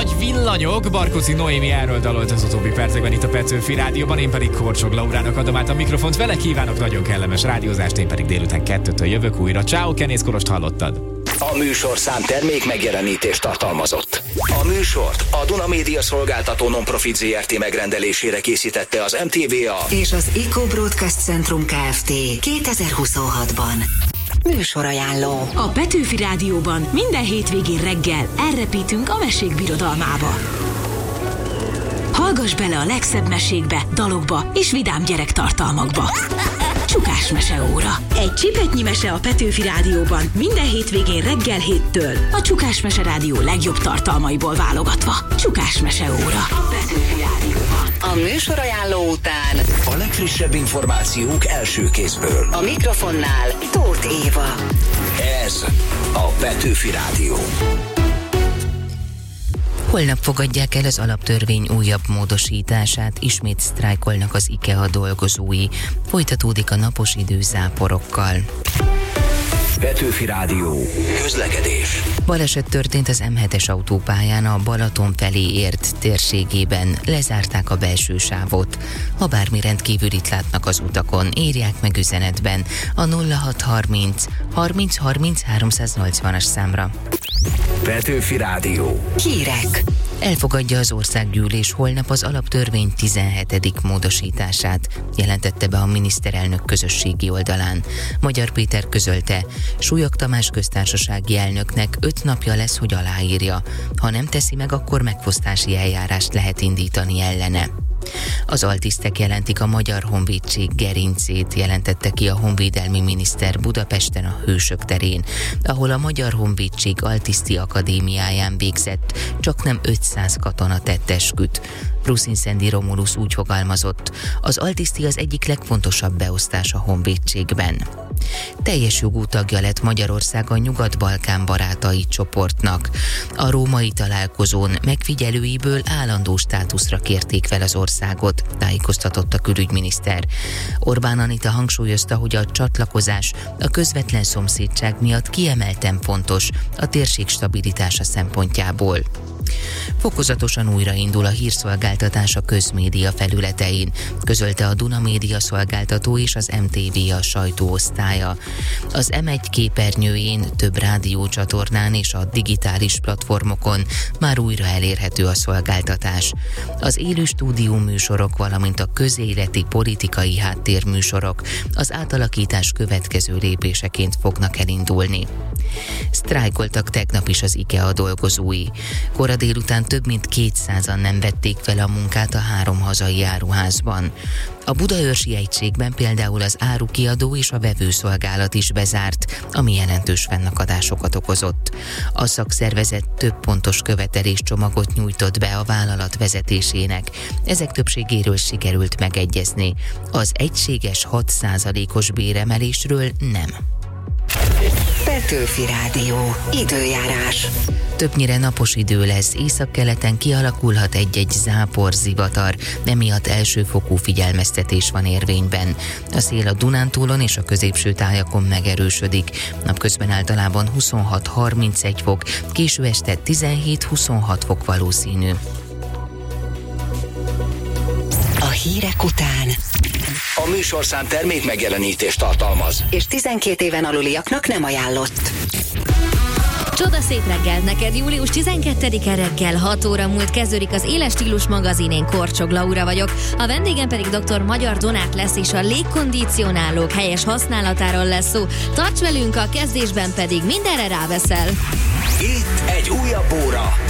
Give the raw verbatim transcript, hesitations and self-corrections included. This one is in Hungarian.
nagy villanyok. Barkóci Noémi erről dalolt az utóbbi percekben itt a Petőfi Rádióban, én pedig Korcsog Laurának adom át a mikrofont. Vele kívánok nagyon kellemes rádiózást, én pedig délután kettőtől jövök újra. Ciao, Kenész Kolost hallottad. A műsorszám termék megjelenítést tartalmazott. A műsort a Duna Média Szolgáltató Non-Profit zé er té megrendelésére készítette az em té vé á és az Eco Broadcast Centrum Kft. kétezer-huszonhatban. Műsorajánló. A Petőfi Rádióban minden hétvégén reggel elrepítünk a mesék birodalmába. Hallgass bele a legszebb mesékbe, dalokba és vidám gyerektartalmakba. Csukás meseóra. Egy csipetnyi mese a Petőfi Rádióban minden hétvégén reggel héttől. A Csukás Mese Rádió legjobb tartalmaiból válogatva. Csukás meseóra. A Petőfi Rádióban. A műsorajánló után a legfrissebb információk első kézből. a mikrofonnál Tóth Éva. Ez a Petőfi Rádió. Holnap fogadják el az alaptörvény újabb módosítását, ismét sztrájkolnak az IKEA dolgozói. Folytatódik a napos idő záporokkal. Petőfi Rádió. Közlekedés. Baleset történt az em hetes autópályán a Balaton felé ért térségében. Lezárták a belső sávot. Ha bármi rendkívülit látnak az utakon, írják meg üzenetben a nulla hat harminc harminc harminc háromszáznyolcvanas számra. Petőfi Rádió. Hírek. Elfogadja az országgyűlés holnap az alaptörvény tizenhetedik módosítását, jelentette be a miniszterelnök közösségi oldalán. Magyar Péter közölte, Súlyog Tamás köztársasági elnöknek öt napja lesz, hogy aláírja. Ha nem teszi meg, akkor megfosztási eljárást lehet indítani ellene. Az altisztek jelentik a Magyar Honvédség gerincét, jelentette ki a honvédelmi miniszter Budapesten a Hősök terén, ahol a Magyar Honvédség Altiszti Akadémiáján végzett, csaknem ötszáz katona tett esküt. Pruszinszendi Romulus úgy fogalmazott, az altiszti az egyik legfontosabb beosztás a honvédségben. Teljes jogú tagja lett Magyarország a Nyugat-Balkán barátai csoportnak. A római találkozón megfigyelőiből állandó státuszra kérték fel az országot, tájékoztatott a külügyminiszter. Orbán Anita hangsúlyozta, hogy a csatlakozás a közvetlen szomszédság miatt kiemelten fontos a térség stabilitása szempontjából. Fokozatosan újraindul a hírszolgáltatás a közmédia felületein, közölte a Duna Média Szolgáltató és az em té vé a sajtóosztálya. Az em egy képernyőjén, több rádiócsatornán és a digitális platformokon már újra elérhető a szolgáltatás. Az élő stúdió műsorok, valamint a közéleti politikai háttérműsorok az átalakítás következő lépéseként fognak elindulni. Sztrájkoltak tegnap is az IKEA dolgozói. Kora délután több mint kétszázan nem vették fel a munkát a három hazai áruházban. A budaörsi egységben például az árukiadó és a vevőszolgálat is bezárt, ami jelentős fennakadásokat okozott. A szakszervezet több pontos követeléscsomagot nyújtott be a vállalat vezetésének. Ezek többségéről sikerült megegyezni. Az egységes hat százalékos béremelésről nem. Petőfi Rádió. Időjárás. Többnyire napos idő lesz, északkeleten kialakulhat egy-egy zápor, zivatar, emiatt elsőfokú figyelmeztetés van érvényben. A szél a Dunántúlon és a középső tájakon megerősödik. Napközben általában huszonhat harmincegy fok, késő este tizenhét-huszonhat fok valószínű. A hírek után A műsorszám termék megjelenítést tartalmaz. és tizenkét éven aluliaknak nem ajánlott. Csoda szép reggel neked, július tizenkettedike reggel hat óra múlt kezdődik az Éles Stílus magazin, én Korcsog Laura vagyok. A vendégem pedig dr. Magyar Donát lesz, és a légkondicionálók helyes használatáról lesz szó. Tarts velünk, a kezdésben pedig mindenre ráveszel. Itt egy újabb óra